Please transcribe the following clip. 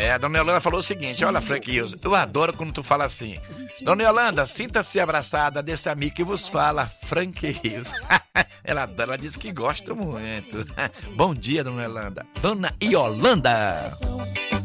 A dona Yolanda falou o seguinte: olha, Frank Rios, eu adoro quando tu fala assim. Dona Yolanda, sinta-se abraçada desse amigo que vos fala, Frank Rios. Ela disse que gosta muito. Bom dia, dona Yolanda. Dona Yolanda.